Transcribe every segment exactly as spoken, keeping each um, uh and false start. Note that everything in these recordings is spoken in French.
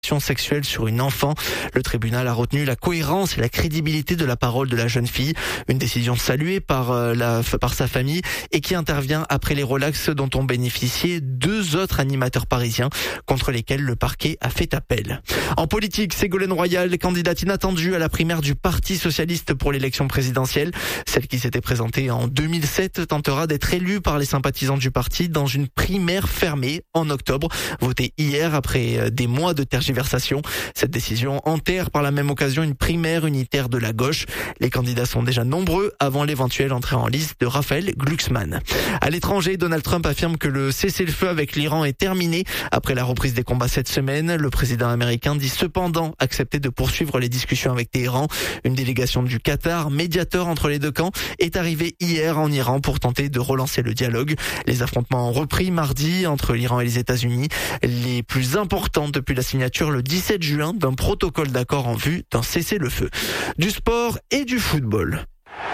sexuelle sur une enfant. Le tribunal a retenu la cohérence et la crédibilité de la parole de la jeune fille. Une décision saluée par, euh, la, par sa famille et qui intervient après les relax dont ont bénéficié deux autres animateurs parisiens contre lesquels le parquet a fait appel. En politique, Ségolène Royal, candidate inattendue à la primaire du Parti socialiste pour l'élection présidentielle. Celle qui s'était présentée en deux mille sept tentera d'être élue par les sympathisants du parti dans une primaire fermée en octobre, votée hier après des mois de tergiversation. Cette décision enterre par la même occasion une primaire unitaire de la gauche. Les candidats sont déjà nombreux avant l'éventuelle entrée en liste de Raphaël Glucksmann. À l'étranger, Donald Trump affirme que le cessez-le-feu avec l'Iran est terminé après la reprise des combats cette semaine. Le président américain dit cependant accepter de poursuivre les discussions avec Téhéran. Une délégation du Qatar, médiateur entre les deux camps, est arrivée hier en Iran pour tenter de relancer le dialogue. Les affrontements ont repris mardi entre l'Iran et les États-Unis, les plus importants depuis la signature le dix-sept juin d'un protocole d'accord en vue d'un cessez-le-feu. Du sport et du football.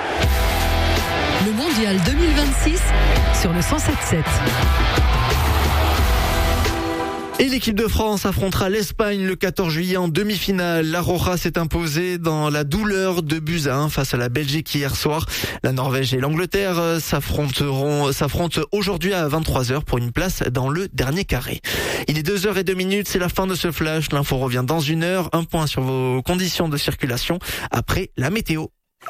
Le mondial deux mille vingt-six sur le cent sept sept. Et l'équipe de France affrontera l'Espagne le quatorze juillet en demi-finale. La Roja s'est imposée dans la douleur de buts à un face à la Belgique hier soir. La Norvège et l'Angleterre s'affronteront, s'affrontent aujourd'hui à vingt-trois heures pour une place dans le dernier carré. Il est deux heures zéro deux minutes, c'est la fin de ce flash. L'info revient dans une heure. Un point sur vos conditions de circulation après la météo.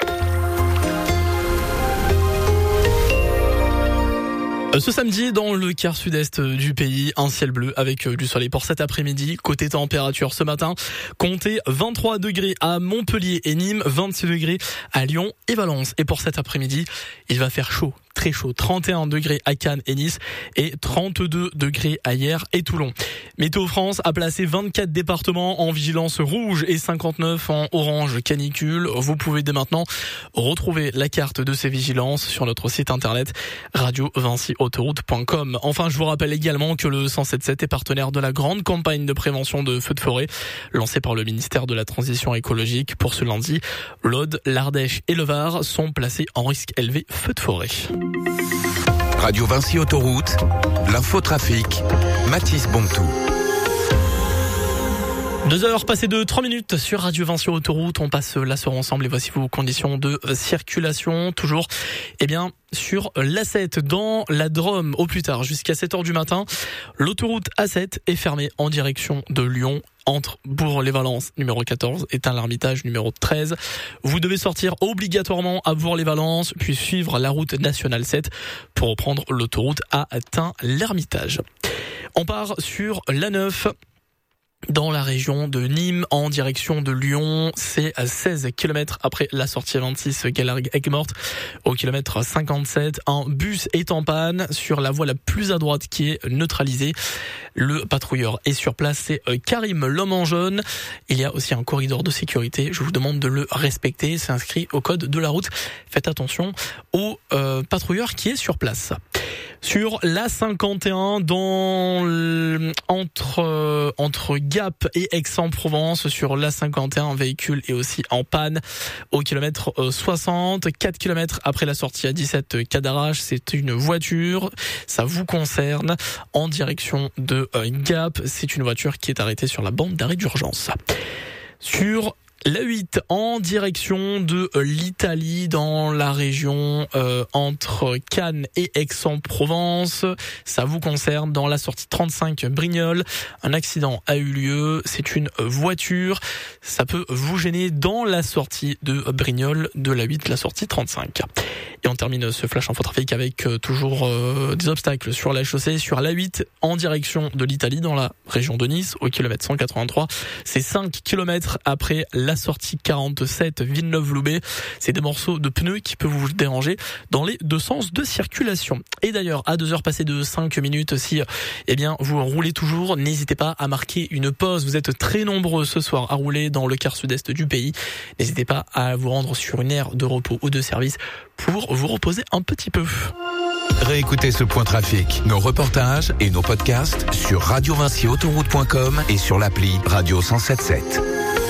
Ce samedi, dans le quart sud-est du pays, un ciel bleu avec du soleil pour cet après-midi. Côté température ce matin, comptez vingt-trois degrés à Montpellier et Nîmes, vingt-six degrés à Lyon et Valence. Et pour cet après-midi, il va faire chaud. Très chaud, trente et un degrés à Cannes et Nice et trente-deux degrés à Hyères et Toulon. Météo France a placé vingt-quatre départements en vigilance rouge et cinquante-neuf en orange canicule. Vous pouvez dès maintenant retrouver la carte de ces vigilances sur notre site internet radio vinci autoroute point com. Enfin, je vous rappelle également que le cent sept sept est partenaire de la grande campagne de prévention de feux de forêt lancée par le ministère de la Transition écologique. Pour ce lundi, l'Aude, l'Ardèche et le Var sont placés en risque élevé feu de forêt. Radio Vinci Autoroute, l'infotrafic, Mathis Bontou. Deux heures passées de trois minutes sur Radio Vinci Autoroute. On passe la soirée ensemble et voici vos conditions de circulation. Toujours, eh bien, sur l'A sept dans la Drôme au plus tard jusqu'à sept heures du matin. L'autoroute A sept est fermée en direction de Lyon. Entre Bourg-les-Valences, numéro quatorze, et Tain-l'Hermitage, numéro treize. Vous devez sortir obligatoirement à Bourg-les-Valences, puis suivre la route nationale sept pour reprendre l'autoroute à Tain-l'Hermitage. On part sur l'A neuf. Dans la région de Nîmes, en direction de Lyon, c'est à seize kilomètres après la sortie vingt-six Galargues-Aigues-Mortes. Au kilomètre cinquante-sept, un bus est en panne sur la voie la plus à droite qui est neutralisée. Le patrouilleur est sur place, c'est Karim, l'homme en jaune. Il y a aussi un corridor de sécurité, je vous demande de le respecter, c'est inscrit au code de la route. Faites attention au euh, patrouilleur qui est sur place. Sur l'A cinquante et un, dans l... entre euh, entre Gap et Aix-en-Provence, sur l'A cinquante et un, un véhicule est aussi en panne au kilomètre soixante, quatre kilomètres après la sortie à dix-sept Cadarache. C'est une voiture, ça vous concerne, en direction de euh, Gap. C'est une voiture qui est arrêtée sur la bande d'arrêt d'urgence. Sur l'A huit en direction de l'Italie dans la région euh, entre Cannes et Aix-en-Provence. Ça vous concerne dans la sortie trente-cinq Brignoles. Un accident a eu lieu. C'est une voiture. Ça peut vous gêner dans la sortie de Brignoles de l'A huit, la sortie trente-cinq. Et on termine ce flash infotrafic avec euh, toujours euh, des obstacles sur la chaussée, sur l'A huit en direction de l'Italie dans la région de Nice au kilomètre cent quatre-vingt-trois. C'est cinq kilomètres après la sortie quarante-sept Villeneuve-Loubet. C'est des morceaux de pneus qui peuvent vous déranger dans les deux sens de circulation. Et d'ailleurs, à deux heures passées de cinq minutes, si eh bien vous roulez toujours, n'hésitez pas à marquer une pause. Vous êtes très nombreux ce soir à rouler dans le quart sud-est du pays. N'hésitez pas à vous rendre sur une aire de repos ou de service pour vous reposer un petit peu. Réécoutez ce point trafic, nos reportages et nos podcasts sur radio vinci autoroute point com et sur l'appli Radio cent sept sept.